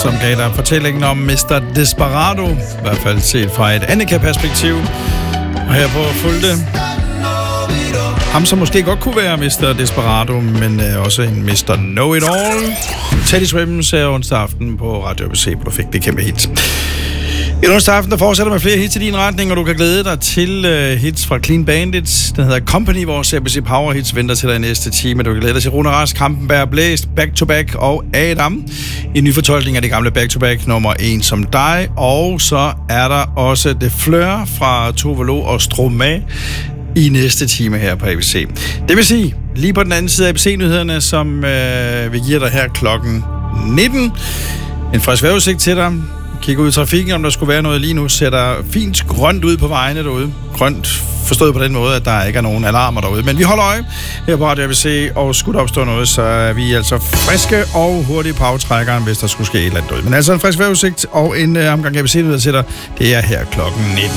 som gav dig fortællingen om Mr. Desperado, i hvert fald set fra et Annika-perspektiv. Og herpå fulgte ham, som måske godt kunne være Mr. Desperado, men også en Mr. Know-It-All. Teddy Swims onsdag aften på Radio ABC, hvor du fik det kæmpe hit. I onsdag aften, der fortsætter med flere hits i din retning, og du kan glæde dig til hits fra Clean Bandits. Den hedder Company, vores ABC Power Hits venter til dig i næste time. Du kan glæde dig til Rune Rask, Kampenberg, Blæst, Back to Back og Adam. En ny fortolkning af det gamle Back to Back, nummer 1 som dig. Og så er der også The Fleur fra Tove Lo og Stromae i næste time her på ABC. Det vil sige, lige på den anden side af ABC-nyhederne, som vi giver dig her klokken 19. En frisk vejrudsigt til dig. Kig ud i trafikken, om der skulle være noget lige nu. Ser der fint grønt ud på vejene derude. Grønt forstået på den måde, at der ikke er nogen alarmer derude. Men vi holder øje her på Radio ABC, og skulle der opstå noget, så er vi altså friske og hurtige på aftrækkeren, hvis der skulle ske et eller andet derude. Men altså en frisk vejrudsigt og en omgang ABC-nyheder til dig, det er her klokken 19.